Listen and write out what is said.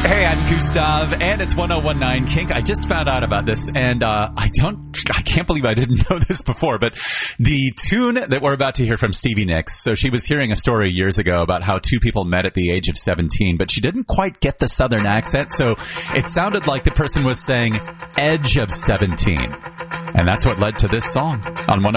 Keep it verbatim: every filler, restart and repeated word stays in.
Hey, I'm Gustav, and it's one oh one nine Kink. I just found out about this, and uh, I don't, I can't believe I didn't know this before, but the tune that we're about to hear from Stevie Nicks, so she was hearing a story years ago about how two people met at the age of seventeen, but she didn't quite get the southern accent, so it sounded like the person was saying edge of seventeen. And that's what led to this song on one oh